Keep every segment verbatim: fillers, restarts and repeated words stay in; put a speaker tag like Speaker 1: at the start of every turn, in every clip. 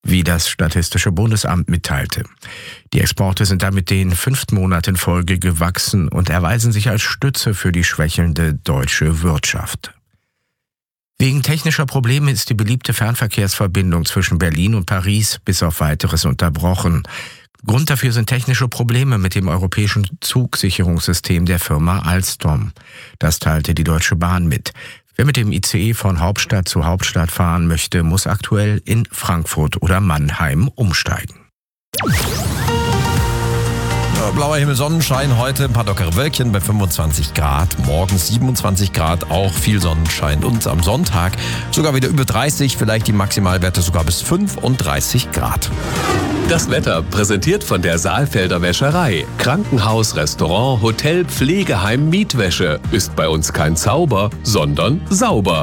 Speaker 1: wie das Statistische Bundesamt mitteilte. Die Exporte sind damit den fünften Monat in Folge gewachsen und erweisen sich als Stütze für die schwächelnde deutsche Wirtschaft. Wegen technischer Probleme ist die beliebte Fernverkehrsverbindung zwischen Berlin und Paris bis auf Weiteres unterbrochen. Grund dafür sind technische Probleme mit dem europäischen Zugsicherungssystem der Firma Alstom. Das teilte die Deutsche Bahn mit. Wer mit dem I C E von Hauptstadt zu Hauptstadt fahren möchte, muss aktuell in Frankfurt oder Mannheim umsteigen.
Speaker 2: Blauer Himmel, Sonnenschein, heute ein paar lockere Wölkchen bei fünfundzwanzig Grad, morgen siebenundzwanzig Grad, auch viel Sonnenschein und am Sonntag sogar wieder über dreißig, vielleicht die Maximalwerte sogar bis fünfunddreißig Grad.
Speaker 3: Das Wetter präsentiert von der Saalfelder Wäscherei. Krankenhaus, Restaurant, Hotel, Pflegeheim, Mietwäsche. Ist bei uns kein Zauber, sondern sauber.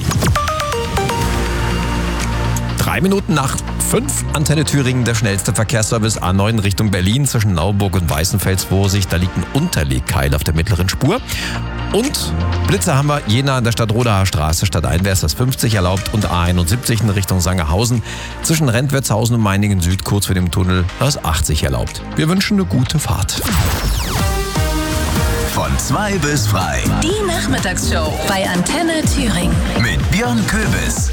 Speaker 2: Drei Minuten nach fünf, Antenne Thüringen, der schnellste Verkehrsservice A neun Richtung Berlin zwischen Nauburg und Weißenfels Vorsicht. Da liegt ein Unterlegkeil auf der mittleren Spur. Und Blitze haben wir Jena an der Stadtrodaer Straße, stadteinwärts das fünfzig erlaubt und A einundsiebzig in Richtung Sangerhausen. Zwischen Rentwirtshausen und Meiningen Süd, kurz vor dem Tunnel, das achtzig erlaubt. Wir wünschen eine gute Fahrt.
Speaker 4: Von zwei bis frei.
Speaker 5: Die Nachmittagsshow bei Antenne Thüringen.
Speaker 4: Mit Björn Köbis.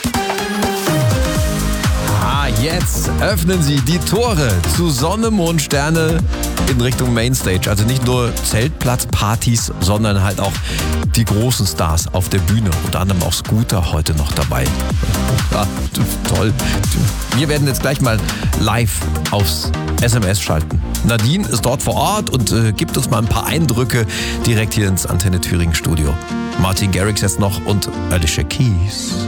Speaker 2: Jetzt öffnen sie die Tore zu Sonne, Mond, Sterne in Richtung Mainstage. Also nicht nur Zeltplatzpartys, sondern halt auch die großen Stars auf der Bühne. Unter anderem auch Scooter heute noch dabei. Ja, toll. Wir werden jetzt gleich mal live aufs S M S schalten. Nadine ist dort vor Ort und äh, gibt uns mal ein paar Eindrücke direkt hier ins Antenne Thüringen Studio. Martin Garrix jetzt noch und Alicia Keys.